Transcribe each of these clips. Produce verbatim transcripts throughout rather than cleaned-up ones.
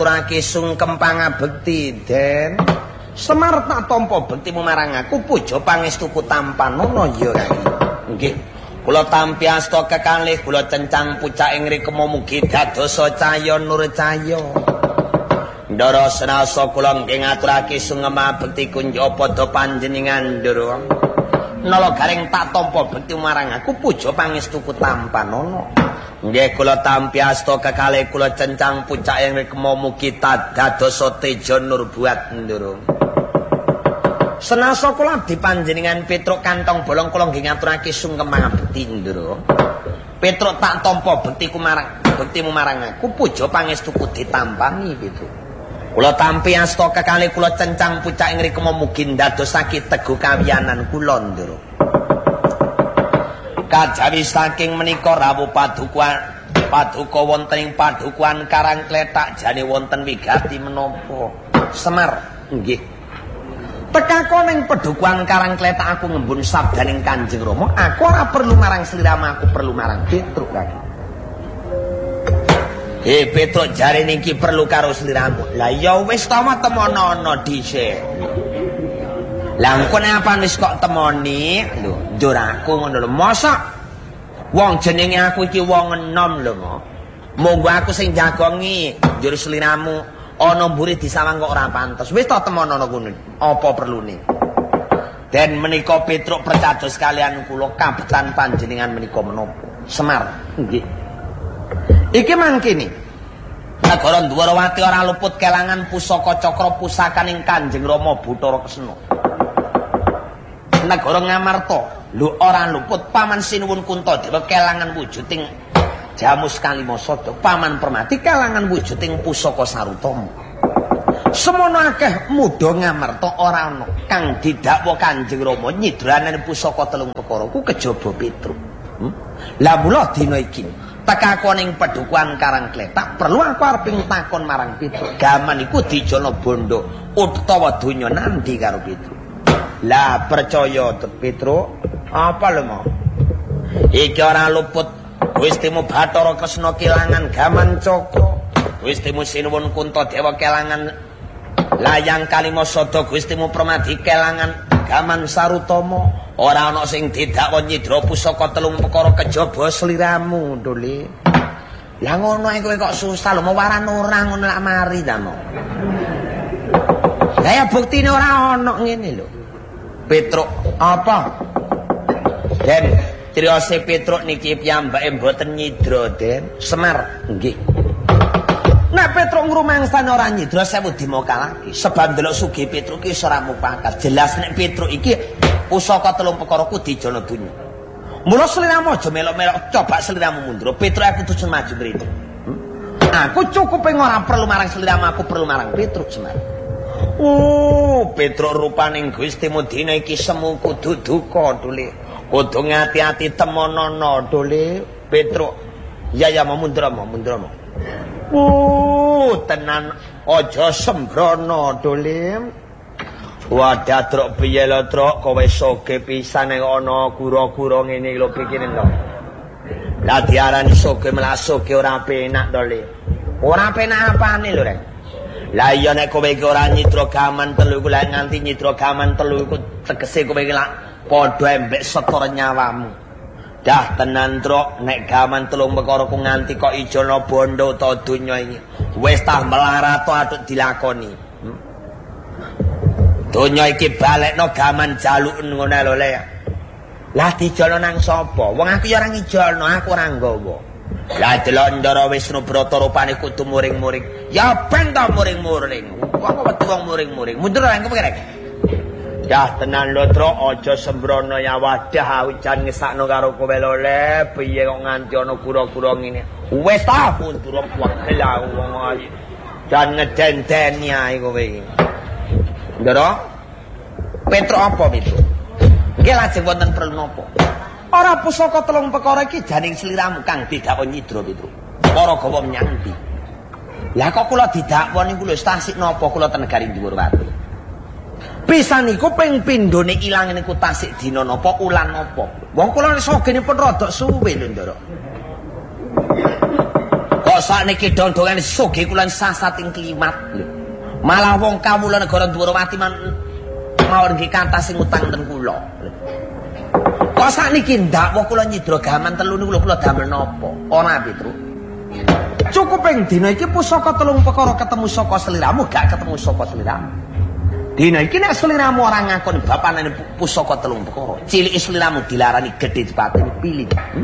ngaturake sungkem pangabekti Den. Semar tak tampa bektimu marang aku puja pangestuku tampanono ya Rai. Nggih. Kula tampi asta kekalih kula cencang pucak ing rikma mugi dadosa cahya nur cahya. Ndara senasa kula nggih ngaturake sungkem bekti kunjuk padha panjenengan Ndara. Nala garing tak tampa bekti marang aku puja pangestuku tampanono. Nggih kula tampi asta kekalih kula cencang pucak ing rikma mugi dadosa teja nur buat Ndara. Senasa kula dipanjenengan Petruk kantong bolong kula nggih ngaturake sungkem pangabekti Ndara. Petruk tak tampa bektiku marang bektimu marang aku puja pangestuku ditampani Petruk. Kula tampi asta kekalih kula cencang pucak ing rikma mugi ndadosake teguh kawiyanan kula Ndara. Kajawi saking menika rawuh paduka paduka wonten ing padukuhan Karang Kletak jane wonten wigati menapa. Semar nggih. Tekako ning padukuhan Karang Kletak aku ngembun sabdaning Kanjeng Rama, aku ora perlu marang sliramu, aku perlu marang Petruk lagi. Eh Petruk jare niki perlu karo sliramu. Lah ya wis ta temono-ono dhisik. Lah engko nek apa wis kok temoni, lho, njur aku ngono lho. Mosok wong jenenge aku iki wong enom lho, Mo. Monggo aku sing jagongi njur sliramu. Ana mburi disawang kok ora pantes. Wis ta temono ngono. Apa perlune? Den menika Petruk percados kalian kula kabetan panjenengan menika menapa? Semar. Nggih. Iki mangkene. Nagara Dwarawati ora luput kelangan pusaka cakra pusakaning Kanjeng Rama Bathara Kesena. Nagara Ngamarta lho ora luput Paman Sinuwun Kuntadewa kelangan wujuding Jamus Kalimasada, Paman Permati kelangan wujuding pusaka Sarutama. Semono akeh muda Ngamarta ora ana kang didakwa Kanjeng Rama nyidraning pusaka telung perkara ku kejaba Petruk. Hmm? Lah mula dina iki tekaku ning padukuhan Karang Kletak perlu aku arep takon marang Petruk. Gaman iku dijana bondo utawa donya nandi karo Petruk. Lah percaya Petruk, apa lho mau? Iki ora luput Gustimu Bathara Kresna kelangan Gaman Cakra, Gustimu Sinuwun Kuntadewa kelangan Layang Kalimasada, Gustimu Permati kelangan Gaman Sarutama. Ora ana sing didakwa nyidra pusaka telung perkara kejaba sliramu, Ndole. Lah ngono ae kowe kok susah lho, mawaran ora ngono lak mari ta mo. Lah ya buktine ora ana ngene lho. Petruk apa? Den Triose Petruk niki piyambake mboten nyidra, Den. Semar, nggih. Nek Petruk ngrumangsane ora nyidra sewu dimokalake. Sebab ndelok sugih Petruk iki ora mupakat. Jelas nek Petruk iki pusaka telung perkara ku dijana donya. Mula sliramu aja melok-melok coba sliramu mundur. Petruk aku kudu maju mrene. Hmm? Aku cukup ing ora perlu marang sliramu, aku perlu marang Petruk Semar. Oh, Petruk rupaning Gustimu dina iki semu kudu duka, Dule. Kudu ngati-ati temonono, Dole. Petruk. Ya ya mau mundur mau mundur mau. Uh, tenan aja sembrono, Dole. Wadah truk piye lho, Truk? Kowe soge pisan nek ana gura-gura ngene lho pikirin lho. Lah diarani soge mlasoge ora penak, Dole. Ora penak apane lho, Rek? Lah iya nek kowe iki ora nyidra gaman telu iku lek nganti nyidra gaman telu iku tegese kowe iki lak padha embek setor nyawamu. Dah tenan Truk, nek gaman telung perkara ku nganti kok ijana bondo ta donya iki. Wis tah melarat atut dilakoni. Hmm? Donya iki balekno gaman jaluken ngono lho Le. Lah dijana nang sapa? Wong aku ya ora ngijolno, aku ora nggawa. Lah delok Ndara Wisnu Brata rupane kudu muring-muring. Ya ben ta muring-muring. Wong wedi wong muring-muring. Mundur ra engko Rek. Dah tenan lho Truk, aja sembrono ya wadah ujan ngesakno karo kowe lho Le. Piye kok nganti ana kura-kura ngene. Wis ta mundur wae lah wong ae. Dan ngedendeni ae kowe iki. Ndara Petruk apa Petruk? Nggih lajeng wonten perlu napa? Ora pusaka telung perkara iki janing sliramu kang didakwa nyidra Petruk. Para gawa menyang ndi? Lah kok kula didakwa niku lho tasik napa kula ten negari Dwarawati. Pisan niku ping pindhone ilang niku tasik dina napa ulan napa. Wong kula sogene pun rada suwe lho Ndara. Kok Petruk sakniki dondongan sugih kula sasating klimat lho. Malah wong kawula negara Dwarawati man mawon nggih kathah sing utang ten kula. Kok sakniki ndakwa kula nyidra gaman telu niku lho kula damel napa? Ora Petruk. Cukup ing dina iki pusaka telung perkara ketemu saka sliramu gak ketemu saka sliramu. Dina iki nek sliramu ora ngakoni bapane pusaka telung perkara, ciliki sliramu dilarani gedhe dipateni pilih. Hmm?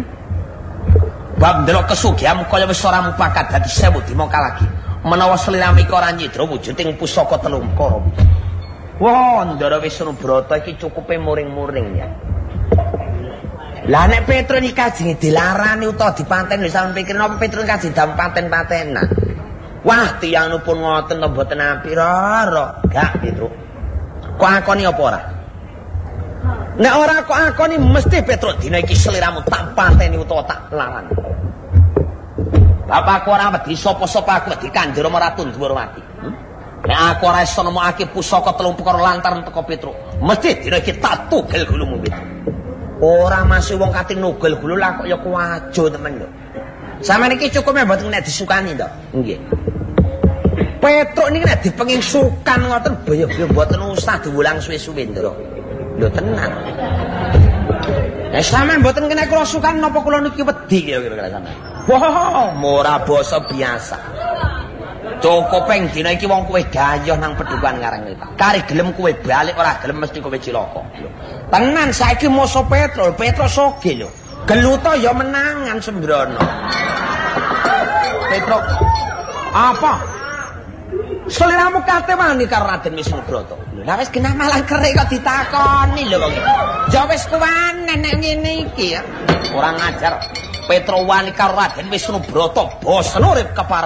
Bab ndelok kesugihanmu kaya wis ora mupakat dadi sewu dimongkal lagi. Menawa sliramu iki ora nyidra wujuding pusaka telung perkara. Wah, ndara Wisnubrata iki cukupe muring-muring ya. Lah nek Petruk iki kajenge dilarani utawa dipaten lho sampeyan pikir napa Petruk kajeng dam paten-patenan. Wah, tiyangipun ngoten to mboten apik rara. Gak Petruk. Kok akoni apa ora? Nek ora kok akoni mesti Petruk dina iki sliramu tak pateni utawa tak larani. Bapakku ora wedi sapa-sapa aku wedi Kanjeng Ratu Dwarawati. Hmm? Nek aku ora iso nemokake pusaka telung perkara lantaran teko Petruk, mesti dina iki tak tugel gulumu Petruk. Ora masih wong kating nugel gulu lah kok ya kuwajo temen lho. Sampeyan iki cukup mboten nek disukani to. Nggih. Petruk niki nek dipenging sukan ngoten boyo-boyo mboten usah diwulang suwe-suwe ndoro. Lho tenan. Nek sampeyan mboten kena kula sukan napa kula niki wedi kira-kira sampeyan. Wah, ora basa biasa. Cukup peng dina iki wong kowe gayoh nang pedukan karang kita. Kari gelem kowe balik ora gelem mesti kowe cilaka. Tenan saiki masa Petruk, Petruk soge lho. Geluto ya menangan sembrono. Petruk. Apa? Sliramu kate wani karo Raden Wisnubrata. Lha wis genah malah kerik kok ditakoni lho kok. Ya wis kuwane nek ngene iki ya. Ora ngajar. Petruk wani karo Raden Wisnubrata bosen urip kepareng